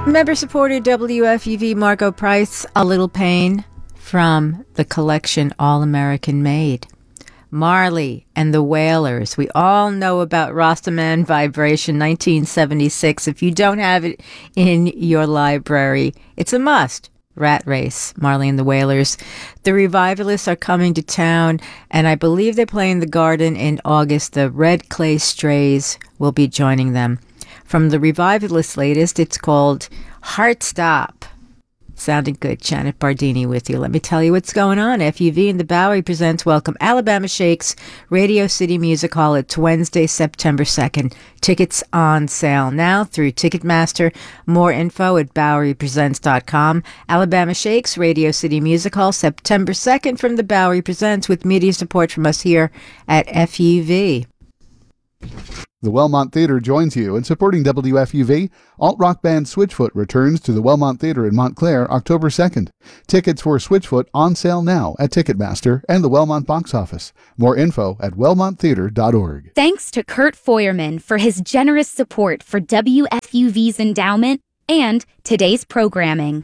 Member-supported WFUV Margot Price, A Little Pain, from the collection All-American Made. Marley and the Wailers. We all know about Rastaman Vibration 1976. If you don't have it in your library, it's a must. Rat Race, Marley and the Wailers. The Revivalists are coming to town, and I believe they play in the Garden in August. The Red Clay Strays will be joining them. From the Revivalists' latest, it's called Heart Stop. Sounding good. Janet Bardini with you. Let me tell you what's going on. FUV and the Bowery presents Welcome Alabama Shakes Radio City Music Hall. It's Wednesday, September 2nd. Tickets on sale now through Ticketmaster. More info at BoweryPresents.com. Alabama Shakes Radio City Music Hall, September 2nd from the Bowery Presents, with media support from us here at FUV. The Wellmont Theater joins you in supporting WFUV. Alt-rock band Switchfoot returns to the Wellmont Theater in Montclair October 2nd. Tickets for Switchfoot on sale now at Ticketmaster and the Wellmont box office. More info at wellmonttheater.org. Thanks to Kurt Feuerman for his generous support for WFUV's endowment and today's programming.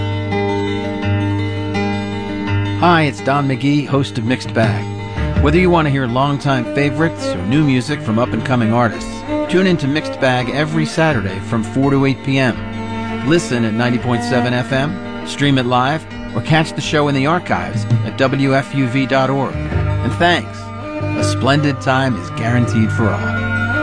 Hi, it's Don McGee, host of Mixed Bag. Whether you want to hear longtime favorites or new music from up-and-coming artists, tune in to Mixed Bag every Saturday from 4 to 8 p.m. Listen at 90.7 FM, stream it live, or catch the show in the archives at WFUV.org. And thanks. A splendid time is guaranteed for all.